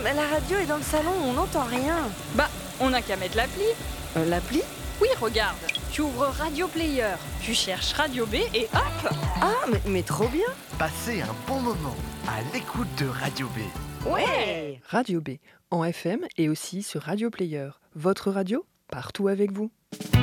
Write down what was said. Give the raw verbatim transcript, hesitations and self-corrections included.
mais la radio est dans le salon, on n'entend rien. Bah, on n'a qu'à mettre l'appli. Euh, l'appli ? Oui, regarde, tu ouvres Radio Player, tu cherches Radio B et hop. Ah, mais, mais trop bien. Passez un bon moment à l'écoute de Radio B. Ouais. Radio B, en F M et aussi sur Radio Player. Votre radio, partout avec vous.